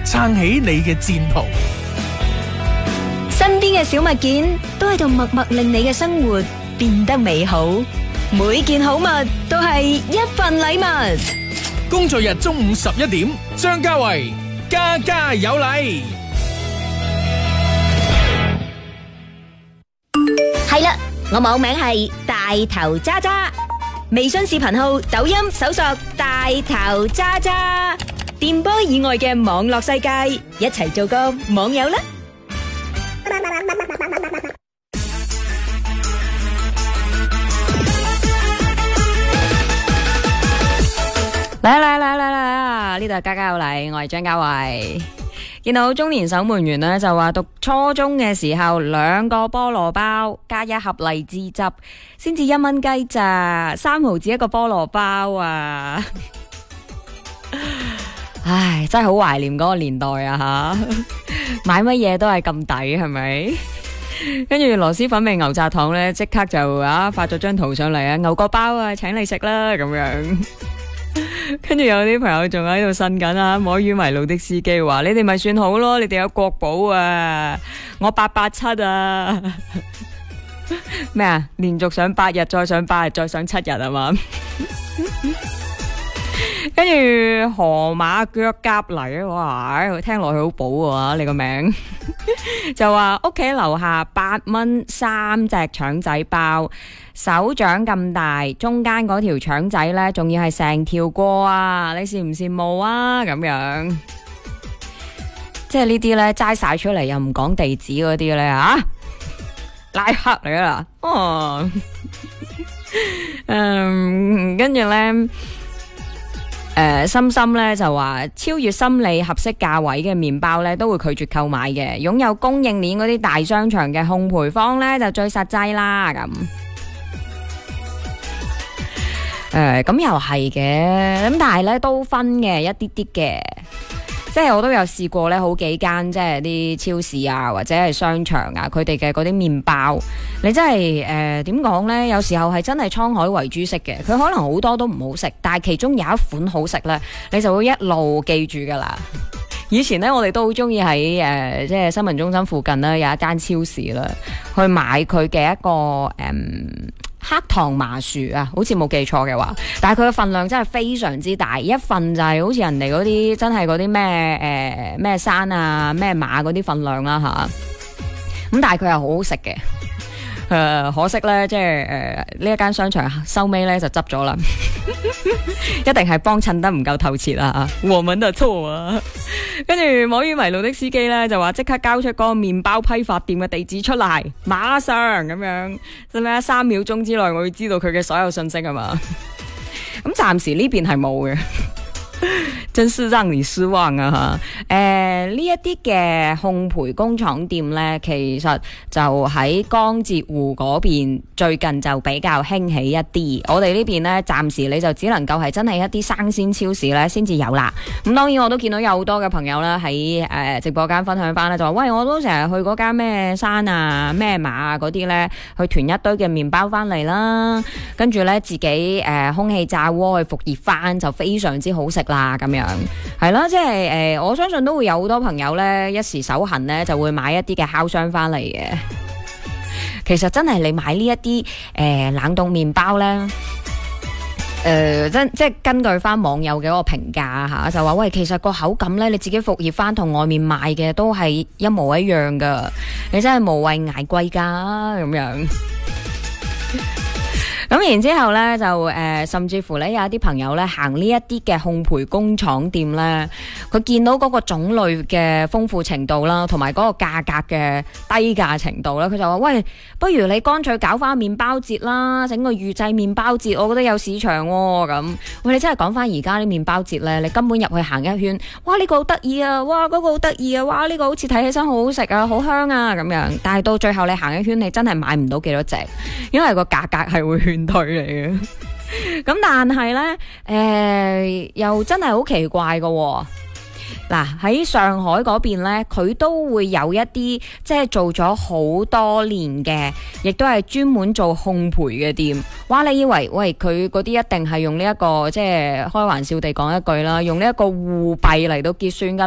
撐起你嘅戰袍。 身邊嘅小物件都喺度默默令你嘅生活變得美好。每件好物都係一份禮物。 工作日中午11點，張家維家家有禮。 係啦，我網名係大頭渣渣，微信視頻號、抖音搜索大頭渣渣。電波以外嘅網絡世界，一齊做個網友啦！嚟！呢度係家家有禮，我係張家慧。見到中年守門員呢，就話讀初中嘅時候2個菠蘿包加1盒荔枝汁，先至1蚊雞咋，3毫子一個菠蘿包啊！唉，真係好懷念嗰個年代啊吓，買乜嘢都係咁抵，係咪？跟住螺螄粉味牛軋糖呢，即刻就發咗張圖上嚟啊，牛角包啊，請你食啦咁樣。跟住有啲朋友仲喺度呻緊啊，摸魚迷路的司機話：你哋咪算好咯，你哋有國寶啊，我887啊。咩啊？連續上8日，再上8日，再上7日係嘛？跟住河馬腳甲嚟啊！哇，聽落去好補啊！你個名就話屋企樓下8蚊3隻腸仔包，手掌咁大，中間嗰條腸仔呢，仲要係成條過啊！你羨唔羨慕啊？咁樣，即係呢啲呢，齋晒出嚟又唔講地址嗰啲呢，拉黑嚟啦！哦，跟住呢。心心咧就話超越心理合適價位嘅麵包咧都會拒絕購買嘅，擁有供應鏈嗰啲大商場嘅烘焙坊咧就最實際啦咁。咁又係嘅，咁但係咧都分嘅一啲啲嘅。即係我都有試過咧，好幾間即係啲超市啊，或者係商場啊，佢哋嘅嗰啲麵包，你真係點講呢？有時候係真係滄海遺珠式嘅，佢可能好多都唔好食，但係其中有一款好食呢，你就會一路記住噶啦。以前呢，我哋都好中意喺即係新聞中心附近呢，有一間超市啦，去買佢嘅一個黑糖麻薯啊，好似冇記錯嘅話，但係佢嘅份量真係非常之大，一份就係好似人哋嗰啲真係嗰啲咩山啊咩馬嗰啲份量啦吓，咁但係佢係好好食嘅。可惜咧，即係呢一間商場收尾咧就執咗啦，一定係幫襯得唔夠透徹啊！我們的錯啊！跟住摸魚迷路的司機咧就話即刻交出嗰個麵包批發店嘅地址出嚟，馬上咁樣，使唔使3秒鐘之內我要知道佢嘅所有信息啊嘛？咁暫時呢邊係冇嘅。真是讓你失望啊！呢一啲嘅烘焙工廠店呢，其實就喺江浙滬嗰邊最近就比較興起一啲。我哋呢邊呢，暫時你就只能夠係真係一啲生鮮超市呢先至有啦。咁當然我都見到有好多嘅朋友啦喺直播間分享翻呢，就話喂，我都成日去嗰間咩山啊咩馬啊嗰啲呢，去囤一堆嘅麵包翻嚟啦，跟住呢，自己空氣炸鍋去復熱翻就非常之好食啦，咁樣係啦，即係我相信都會有好多朋友呢，一時手痕呢，就會買一啲嘅烤箱翻嚟嘅。其實真係你買呢一啲冷凍麵包呢，即係根據翻網友嘅嗰個評價吓，就話喂，其實個口感呢，你自己復熱翻同外面賣嘅都係一模一樣噶，你真係無謂捱貴價咁樣。咁然之後咧就甚至乎咧有一啲朋友咧行呢一啲嘅烘焙工廠店咧，佢見到嗰個種類嘅豐富程度啦，同埋嗰個價格嘅低價程度啦，佢就話喂，不如你乾脆搞翻麵包節啦，整個預製麵包節，我覺得有市場喎咁。喂，你真係講翻而家啲麵包節咧，你根本入去行一圈，哇呢個好得意啊，哇嗰個好得意啊，哇呢個好似睇起身好好食啊，好香啊咁樣，但係到最後你行一圈，你真係買唔到幾多隻，因為個價格係會勸退嚟嘅。咁但係呢，又真係好奇怪㗎喎。嗱，喺上海嗰邊呢，佢都會有一啲即係做咗好多年嘅，亦都係專門做烘焙嘅店。哇！你以為喂佢嗰啲一定係用呢一個即係開玩笑地講一句啦，用呢一個互幣嚟到結算㗎？